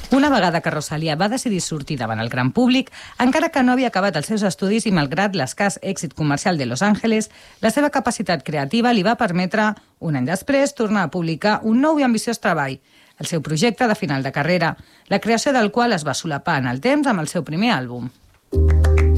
Una vegada que Rosalía va decidir sortir davant el gran públic, encara que no havia acabat els seus estudis i malgrat l'escàs èxit comercial de Los Angeles, la seva capacitat creativa li va permetre, un any després, tornar a publicar un nou i ambiciós treball, el seu projecte de final de carrera, la creació del qual es va solapar en el temps amb el seu primer àlbum.